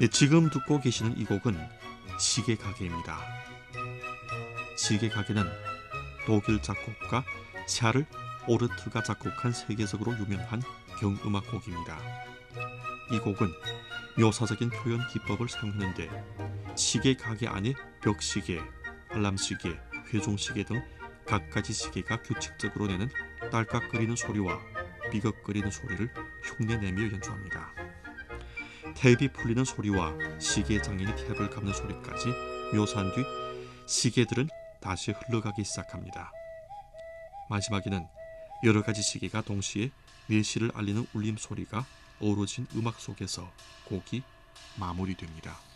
네, 지금 듣고 계시는 이 곡은 시계가게입니다. 시계가게는 독일 작곡가 샤를 오르트가 작곡한 세계적으로 유명한 경음악곡입니다. 이 곡은 묘사적인 표현 기법을 사용하는데 시계가게 안에 벽시계, 알람시계, 회종시계 등 갖가지 시계가 규칙적으로 내는 딸깍거리는 소리와 삐걱거리는 소리를 흉내내며 연주합니다. 탭이 풀리는 소리와 시계 장인이 탭을 감는 소리까지 묘사한 뒤 시계들은 다시 흘러가기 시작합니다. 마지막에는 여러 가지 시계가 동시에 내시를 알리는 울림 소리가 어우러진 음악 속에서 곡이 마무리됩니다.